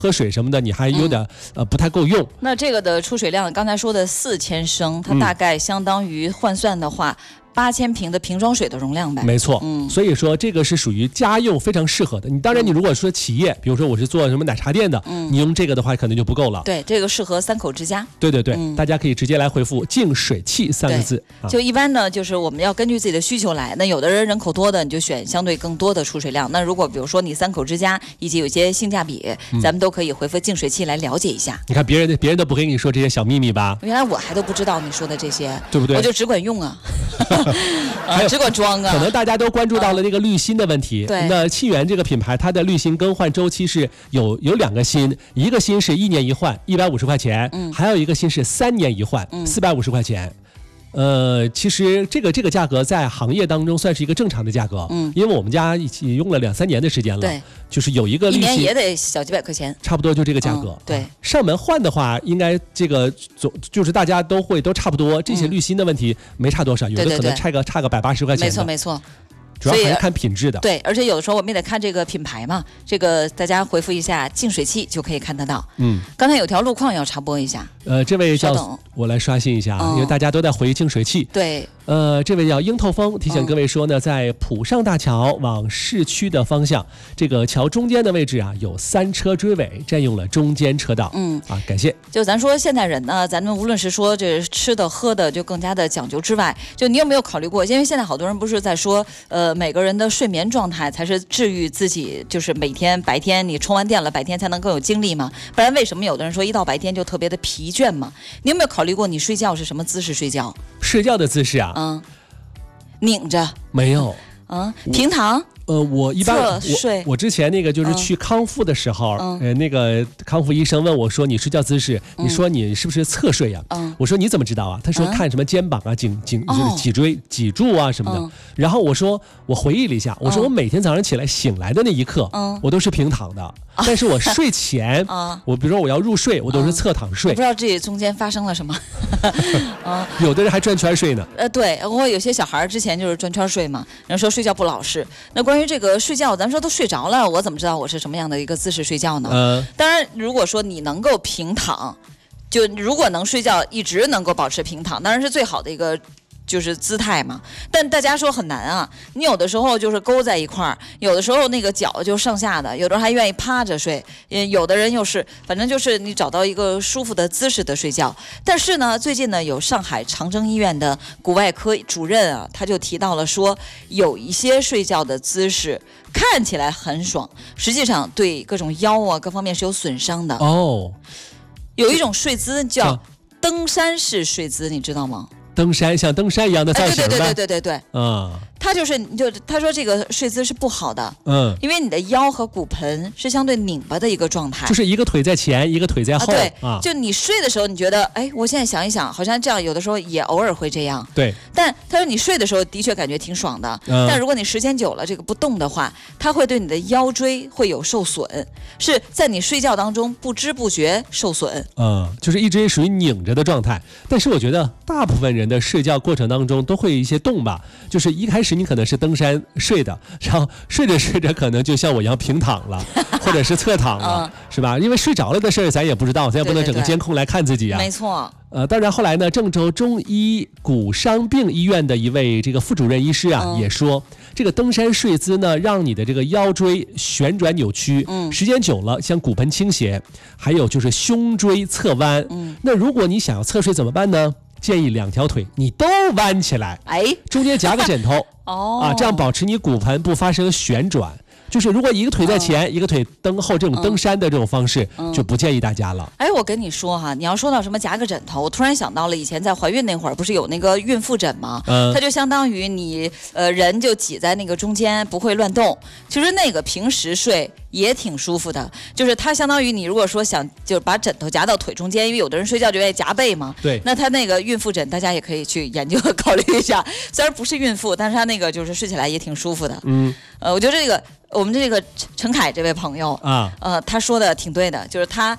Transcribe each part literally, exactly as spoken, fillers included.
喝水什么的，你还有点、嗯、呃不太够用。 那这个的出水量，刚才说的四千升，它大概相当于换算的话。嗯八千瓶的瓶装水的容量呗， 没错，嗯，所以说这个是属于家用非常适合的。你当然，你如果说企业，比如说我是做什么奶茶店的，嗯，你用这个的话可能就不够了。 对，这个适合三口之家。 对对对，嗯、大家可以直接来回复“净水器”三个字。 就一般呢，就是我们要根据自己的需求来。那有的人人口多的，你就选相对更多的出水量。那如果比如说你三口之家，以及有些性价比，嗯、咱们都可以回复“净水器”来了解一下。 你看别人别人都不跟你说这些小秘密吧？ 原来我还都不知道你说的这些， 对不对？ 我就只管用啊。啊、只管装啊！ 可能大家都关注到了那个滤芯的问题。 对、嗯， 那沁园这个品牌，它的滤芯更换周期是有有两个芯，一个芯是一年一换，一百五十块钱，嗯，还有一个芯是三年一换，四百五十块钱。呃，其实这个这个价格在行业当中算是一个正常的价格，嗯，因为我们家已经用了两三年的时间了， 对， 就是有一个滤芯一年也得小几百块钱， 差不多就这个价格， 嗯、对、啊。 上门换的话，应该这个总就是大家都会都差不多，这些滤芯的问题没差多少，嗯、有的可能差个差个百八十块钱， 没错没错。 主要还是看品质的， 对，而且有的时候我们也得看这个品牌嘛。这个大家回复一下净水器就可以看得到。嗯，刚才有条路况要插播一下。 呃，这位叫我来刷新一下，嗯、因为大家都在回净水器。 对。 呃，这位叫樱透风提醒各位说呢，在浦上大桥往市区的方向，这个桥中间的位置啊，有三车追尾，占用了中间车道。嗯，啊，感谢。 就咱说现代人呢，咱们无论是说这吃的喝的，就更加的讲究之外，就你有没有考虑过？因为现在好多人不是在说，呃，每个人的睡眠状态才是治愈自己，就是每天白天你充完电了，白天才能更有精力嘛。不然为什么有的人说一到白天就特别的疲倦嘛？你有没有考虑过你睡觉是什么姿势睡觉？ 睡觉的姿势啊？ 嗯，拧着。 没有。 嗯，平躺。 呃，我一般我我之前那个就是去康复的时候，嗯、呃，那个康复医生问我说：“你睡觉姿势，嗯、你说你是不是侧睡呀、啊？”嗯、我说：“你怎么知道啊？”他说：“看什么肩膀啊、颈颈就是脊椎、脊柱啊什么的。嗯”然后我说：“我回忆了一下，我说我每天早上起来醒来的那一刻，嗯、我都是平躺的。”但是我睡前，啊、我比如说我要入睡，我都是侧躺睡。 我不知道这中间发生了什么。 啊，有的人还转圈睡呢。 呃，对，我有些小孩之前就是转圈睡嘛，人说睡觉不老实。那关于这个睡觉，咱们说都睡着了，我怎么知道我是什么样的一个姿势睡觉呢？嗯，当然，如果说你能够平躺，就如果能睡觉一直能够保持平躺，当然是最好的一个。就是姿态嘛，但大家说很难啊。你有的时候就是勾在一块儿，有的时候那个脚就上下的，有的人还愿意趴着睡，有的人又是，反正就是你找到一个舒服的姿势的睡觉。但是呢，最近呢，有上海长征医院的骨外科主任啊，他就提到了说，有一些睡觉的姿势看起来很爽，实际上对各种腰啊各方面是有损伤的。哦，有一种睡姿叫登山式睡姿，你知道吗？ 登山像登山一样的造型的， 哎、对对对对对对对， 嗯， 他就是就他说这个睡姿是不好的，嗯，因为你的腰和骨盆是相对拧巴的一个状态， 就是一个腿在前，一个腿在后， 啊、对，啊、就你睡的时候，你觉得，哎，我现在想一想，好像这样有的时候也偶尔会这样， 对， 但他说你睡的时候的确感觉挺爽的，嗯、但如果你时间久了这个不动的话，它会对你的腰椎会有受损，是在你睡觉当中不知不觉受损， 嗯，就是一直属于拧着的状态。但是我觉得大部分人的睡觉过程当中都会有一些动吧，就是一开始你可能是登山睡的，然后睡着睡着可能就像我一样平躺了，或者是侧躺了，嗯、是吧？因为睡着了的事儿咱也不知道，咱也不能整个监控来看自己啊。 对对对，没错。 呃，当然后来呢，郑州中医骨伤病医院的一位这个副主任医师啊，嗯、也说，这个登山睡姿呢，让你的这个腰椎旋转扭曲，嗯，时间久了，像骨盆倾斜，还有就是胸椎侧弯，嗯，那如果你想要侧睡怎么办呢？建议两条腿你都弯起来，哎，中间夹个枕头，哦，啊，这样保持你骨盆不发生旋转。就是如果一个腿在前，嗯、一个腿蹬后，这种登山的这种方式，嗯、就不建议大家了。 哎，我跟你说哈，你要说到什么夹个枕头，我突然想到了以前在怀孕那会儿，不是有那个孕妇枕吗？嗯，它就相当于你呃人就挤在那个中间，不会乱动。其实那个平时睡也挺舒服的，就是它相当于你如果说想就把枕头夹到腿中间，因为有的人睡觉就愿意夹背嘛。 对。 那它那个孕妇枕，大家也可以去研究和考虑一下。虽然不是孕妇，但是它那个就是睡起来也挺舒服的。嗯。呃，我觉得这个。我们这个陈凯这位朋友啊，呃，他说的挺对的，就是他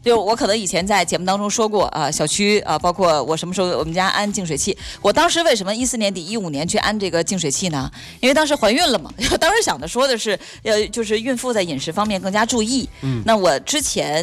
就我可能以前在节目当中说过啊，小区啊，包括我什么时候我们家安净水器，我当时为什么一四年底一五年去安这个净水器呢？因为当时怀孕了嘛，当时想的说的是，呃，就是孕妇在饮食方面更加注意。嗯，那我之前。